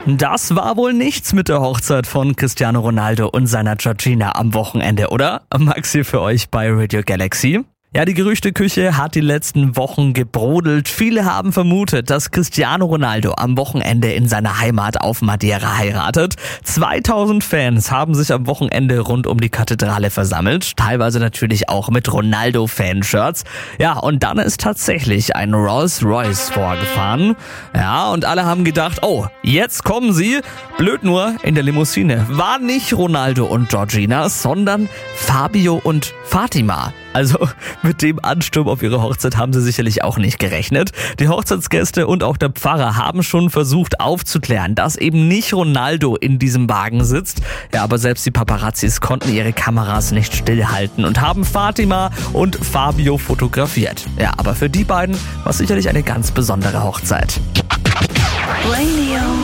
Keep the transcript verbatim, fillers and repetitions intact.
Das war wohl nichts mit der Hochzeit von Cristiano Ronaldo und seiner Georgina am Wochenende, oder? Max hier für euch bei Radio Galaxy. Ja, die Gerüchteküche hat die letzten Wochen gebrodelt. Viele haben vermutet, dass Cristiano Ronaldo am Wochenende in seiner Heimat auf Madeira heiratet. zweitausend Fans haben sich am Wochenende rund um die Kathedrale versammelt. Teilweise natürlich auch mit Ronaldo-Fanshirts. Ja, und dann ist tatsächlich ein Rolls-Royce vorgefahren. Ja, und alle haben gedacht, oh, jetzt kommen sie. Blöd nur, in der Limousine war nicht Ronaldo und Georgina, sondern Fabio und Fatima. Also mit dem Ansturm auf ihre Hochzeit haben sie sicherlich auch nicht gerechnet. Die Hochzeitsgäste und auch der Pfarrer haben schon versucht aufzuklären, dass eben nicht Ronaldo in diesem Wagen sitzt. Ja, aber selbst die Paparazzis konnten ihre Kameras nicht stillhalten und haben Fatima und Fabio fotografiert. Ja, aber für die beiden war es sicherlich eine ganz besondere Hochzeit.